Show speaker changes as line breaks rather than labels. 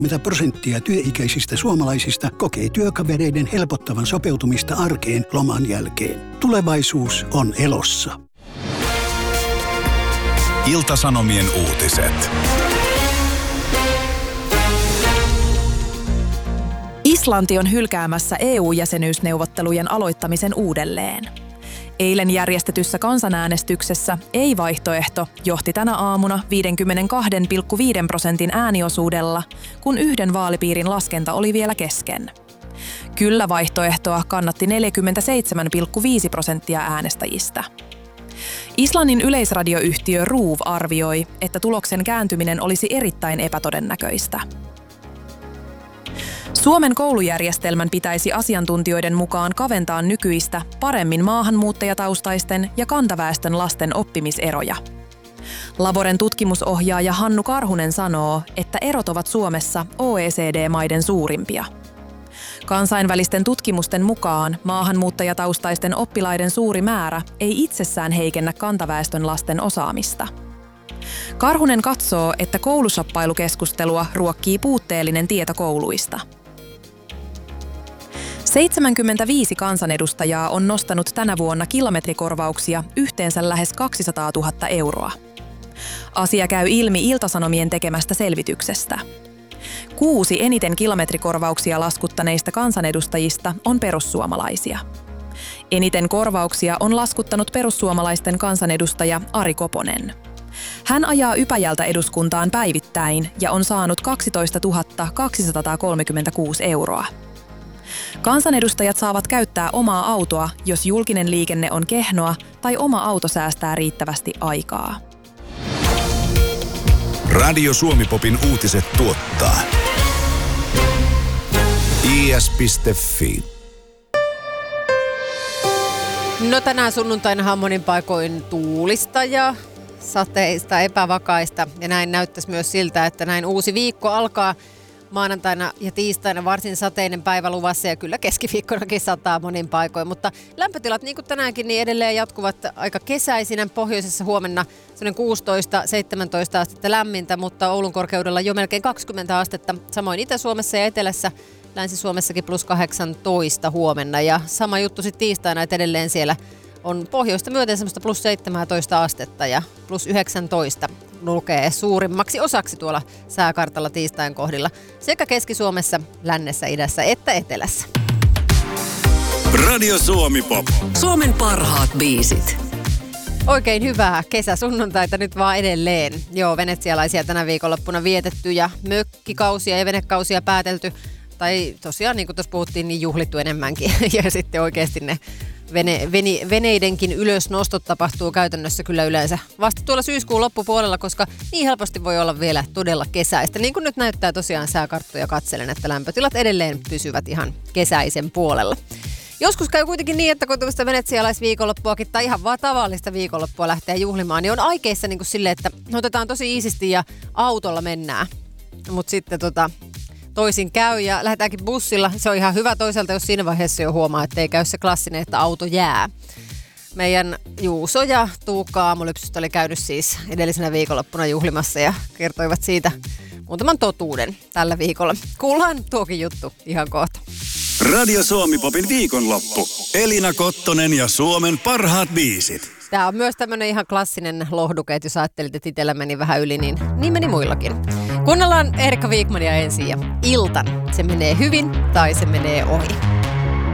80% työikäisistä suomalaisista kokee työkavereiden helpottavan sopeutumista arkeen loman jälkeen. Tulevaisuus on elossa.
Ilta-Sanomien uutiset.
Islanti on hylkäämässä EU-jäsenyysneuvottelujen aloittamisen uudelleen. Eilen järjestetyssä kansanäänestyksessä ei-vaihtoehto johti tänä aamuna 52,5% ääniosuudella, kun yhden vaalipiirin laskenta oli vielä kesken. Kyllä-vaihtoehtoa kannatti 47,5% äänestäjistä. Islannin yleisradioyhtiö RÚV arvioi, että tuloksen kääntyminen olisi erittäin epätodennäköistä. Suomen koulujärjestelmän pitäisi asiantuntijoiden mukaan kaventaa nykyistä paremmin maahanmuuttajataustaisten ja kantaväestön lasten oppimiseroja. Laboren tutkimusohjaaja Hannu Karhunen sanoo, että erot ovat Suomessa OECD-maiden suurimpia. Kansainvälisten tutkimusten mukaan maahanmuuttajataustaisten oppilaiden suuri määrä ei itsessään heikennä kantaväestön lasten osaamista. Karhunen katsoo, että koulusappailukeskustelua ruokkii puutteellinen tieto kouluista. 75 kansanedustajaa on nostanut tänä vuonna kilometrikorvauksia yhteensä lähes 200 000 euroa. Asia käy ilmi Ilta-Sanomien tekemästä selvityksestä. 6 eniten kilometrikorvauksia laskuttaneista kansanedustajista on perussuomalaisia. Eniten korvauksia on laskuttanut perussuomalaisten kansanedustaja Ari Koponen. Hän ajaa Ypäjältä eduskuntaan päivittäin ja on saanut 12 236 euroa. Kansanedustajat saavat käyttää omaa autoa, jos julkinen liikenne on kehnoa tai oma auto säästää riittävästi aikaa.
Radio Suomi-popin uutiset tuottaa is.fi.
No tänään sunnuntainahan monin paikoin tuulista ja sateista, epävakaista ja näin näyttäisi myös siltä, että näin uusi viikko alkaa maanantaina ja tiistaina varsin sateinen päivä luvassa ja kyllä keskiviikkonakin sataa monin paikoin, mutta lämpötilat niin kuin tänäänkin niin edelleen jatkuvat aika kesäisinä. Pohjoisessa huomenna semmoinen 16-17 astetta lämmintä, mutta Oulun korkeudella jo melkein 20 astetta. Samoin Itä-Suomessa ja Etelässä, Länsi-Suomessakin plus 18 huomenna ja sama juttu sitten tiistaina, että edelleen siellä on pohjoista myöten semmoista plus 17 astetta ja plus 19 lukee suurimmaksi osaksi tuolla sääkartalla tiistain kohdilla sekä Keski-Suomessa, lännessä, idässä että etelässä.
Radio Suomi-pop.
Suomen parhaat biisit.
Oikein hyvää kesäsunnuntaita nyt vaan edelleen. Joo, venetsialaisia tänä viikonloppuna vietetty ja mökkikausia ja venekausia päätelty. Tai tosiaan, niin kuin tuossa puhuttiin, niin juhlittu enemmänkin. Ja sitten oikeasti ne veneidenkin ylösnostot tapahtuu käytännössä kyllä yleensä vasta tuolla syyskuun loppupuolella, koska niin helposti voi olla vielä todella kesäistä. Niin kuin nyt näyttää tosiaan sääkarttoja katselen, että lämpötilat edelleen pysyvät ihan kesäisen puolella. Joskus käy kuitenkin niin, että kun tuosta venetsialaisviikonloppuakin tai ihan vaan tavallista viikonloppua lähtee juhlimaan, niin on aikeissa niin kuin silleen, että otetaan tosi iisisti ja autolla mennään. Mutta sitten toisin käy ja lähdetäänkin bussilla. Se on ihan hyvä toisaalta, jos siinä vaiheessa jo huomaa, että ei käy se klassinen, että auto jää. Meidän Juuso ja Tuukka Aamulypsystä oli käynyt siis edellisenä viikonloppuna juhlimassa ja kertoivat siitä muutaman totuuden tällä viikolla. Kuullaan tuokin juttu ihan kohta.
Radio Suomi-popin viikonloppu. Elina Kottonen ja Suomen parhaat biisit.
Tämä on myös tämmöinen ihan klassinen lohduke, että jos ajattelit, että itsellä meni vähän yli, niin meni muillakin. Kuunnellaan Erika Wigmania ensin ja Iltan. Se menee hyvin tai se menee ohi.